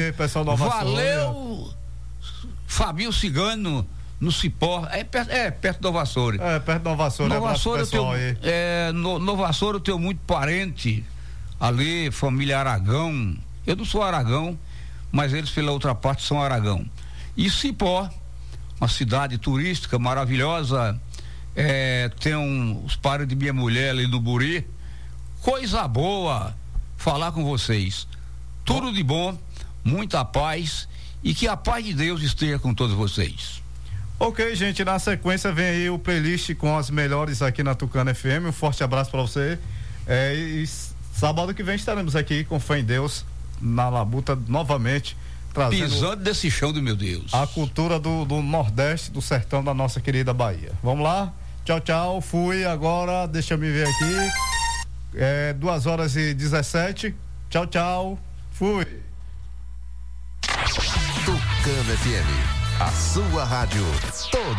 aí, pessoal do Nova Valeu, Fabinho Cigano, no Cipó, perto do Nova Açores. Perto do Nova Açores, Nova Açores Nova Açores eu tenho muito parente ali, família Aragão. Eu não sou Aragão, mas eles pela outra parte são Aragão. E Cipó, uma cidade turística maravilhosa, tem os parentes de minha mulher ali no Buri. Coisa boa falar com vocês. Tudo de bom, muita paz e que a paz de Deus esteja com todos vocês. Ok, gente, na sequência vem aí o playlist com as melhores aqui na Tucano FM. Um forte abraço para você. E sábado que vem estaremos aqui com fé em Deus na Labuta novamente, trazendo pisando desse chão do meu Deus, a cultura do Nordeste, do sertão da nossa querida Bahia. Vamos lá? Tchau, tchau, fui. Agora deixa eu me ver aqui, 2h17. Tchau, tchau, fui. Tucano FM, a sua rádio.